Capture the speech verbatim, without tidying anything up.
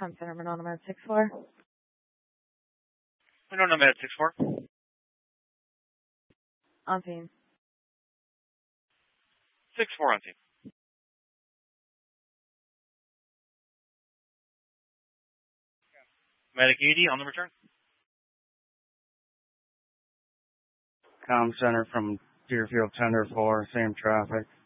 Com Center, Monona Med six four. Monona Med six four. On scene. six four on scene. Medic eighty on the return. Com Center from Deerfield Tender four, same traffic.